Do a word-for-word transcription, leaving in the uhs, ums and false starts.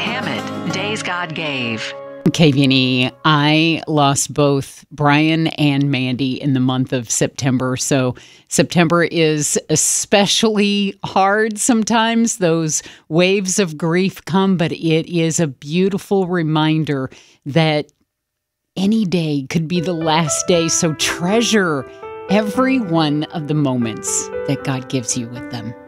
Hammond, Days God Gave. K V N E, I lost both Brian and Mandy in the month of September. So September is especially hard sometimes. Those waves of grief come, but it is a beautiful reminder that any day could be the last day. So treasure every one of the moments that God gives you with them.